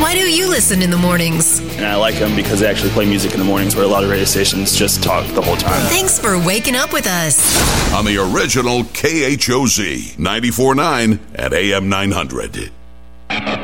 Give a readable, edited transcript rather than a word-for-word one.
Why do you listen in the mornings? And I like them because they actually play music in the mornings where a lot of radio stations just talk the whole time. Thanks for waking up with us. On the original KHOZ 94.9 at AM 900.